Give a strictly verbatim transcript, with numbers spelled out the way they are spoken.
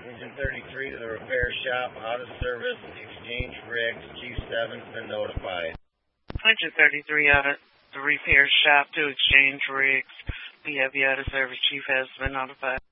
Engine thirty-three to the repair shop, out of service, exchange rigs, Chief seven's been notified. Engine thirty-three out of the repair shop to exchange rigs. We have you out of service. Chief has been notified.